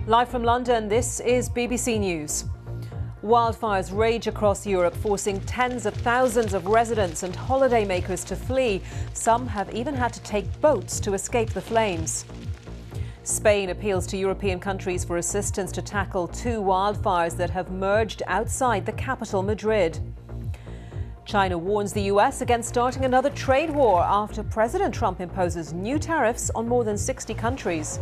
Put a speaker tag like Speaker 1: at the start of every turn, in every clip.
Speaker 1: Live from London, this is BBC News. Wildfires rage across Europe, forcing tens of thousands of residents and holidaymakers to flee. Some have even had to take boats to escape the flames. Spain appeals to European countries for assistance to tackle two wildfires that have merged outside the capital, Madrid. China warns the US against starting another trade war after President Trump imposes new tariffs on more than 60 countries.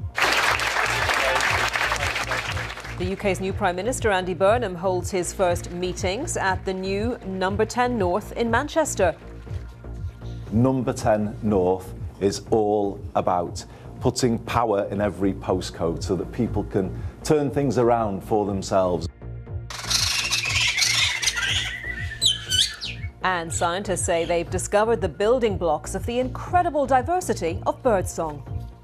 Speaker 1: The UK's new Prime Minister, Andy Burnham, holds his first meetings at the new Number 10 North in Manchester.
Speaker 2: Number 10 North is all about putting power in every postcode so that people can turn things around for themselves.
Speaker 1: And scientists say they've discovered the building blocks of the incredible diversity of birdsong.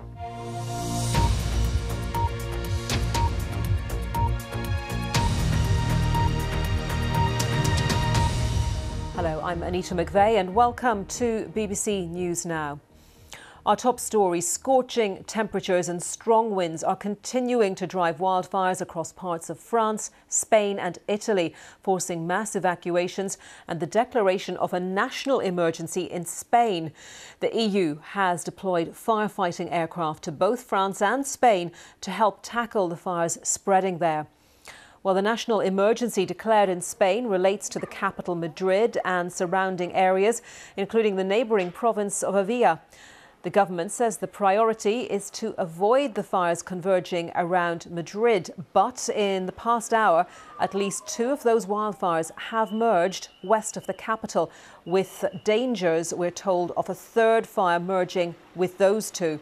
Speaker 1: Hello, I'm Anita McVeigh and welcome to BBC News Now. Our top story: scorching temperatures and strong winds are continuing to drive wildfires across parts of France, Spain and Italy, forcing mass evacuations and the declaration of a national emergency in Spain. The EU has deployed firefighting aircraft to both France and Spain to help tackle the fires spreading there. Well, the national emergency declared in Spain relates to the capital, Madrid, and surrounding areas, including the neighbouring province of Avia. The government says the priority is to avoid the fires converging around Madrid, but in the past hour, at least two of those wildfires have merged west of the capital, with dangers, we're told, of a third fire merging with those two.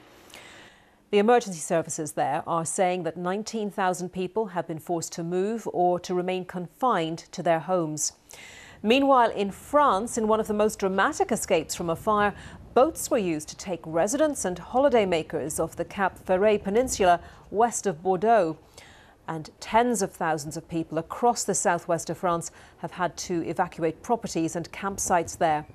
Speaker 1: The emergency services there are saying that 19,000 people have been forced to move or to remain confined to their homes. Meanwhile, in France, in one of the most dramatic escapes from a fire, boats were used to take residents and holidaymakers off the Cap Ferret Peninsula west of Bordeaux. And tens of thousands of people across the southwest of France have had to evacuate properties and campsites there.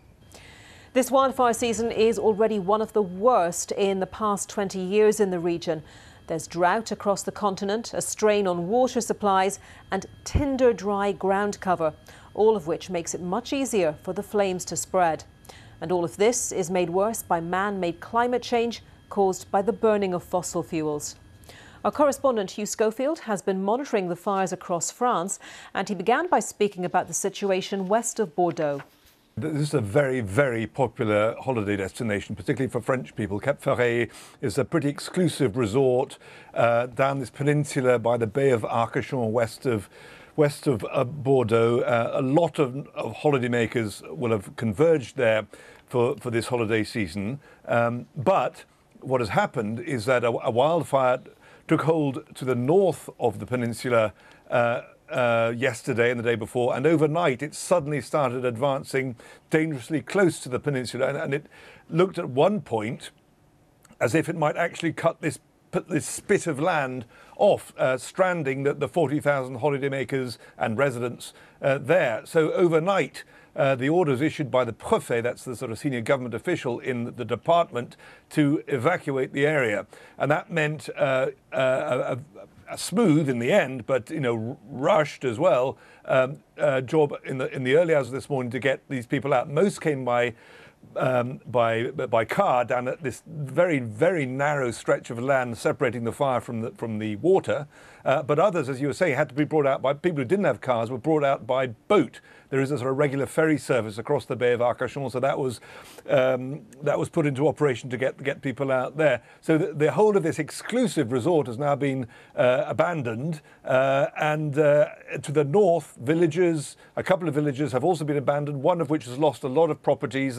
Speaker 1: This wildfire season is already one of the worst in the past 20 years in the region. There's drought across the continent, a strain on water supplies and tinder-dry ground cover, all of which makes it much easier for the flames to spread. And all of this is made worse by man-made climate change caused by the burning of fossil fuels. Our correspondent Hugh Schofield has been monitoring the fires across France, and he began by speaking about the situation west of Bordeaux.
Speaker 3: This is a very, very popular holiday destination, particularly for French people. Cap Ferret is a pretty exclusive resort down this peninsula by the Bay of Arcachon, west of Bordeaux. A lot of holidaymakers will have converged there for this holiday season. But what has happened is that a wildfire took hold to the north of the peninsula yesterday and the day before, and overnight it suddenly started advancing dangerously close to the peninsula, and it looked at one point as if it might actually cut this spit of land off, stranding the 40,000 holidaymakers and residents there. So overnight, the orders issued by the préfet, that's the sort of senior government official in the department, to evacuate the area. And that meant a smooth in the end, but rushed as well, job in the early hours of this morning to get these people out. Most came by car down at this very, very narrow stretch of land separating the fire from the water. But others, as you were saying, had to be brought out by people who didn't have cars, were brought out by boat. There is a sort of regular ferry service across the Bay of Arcachon, so that was put into operation to get people out there. So the whole of this exclusive resort has now been abandoned, and to the north, a couple of villages have also been abandoned, one of which has lost a lot of properties.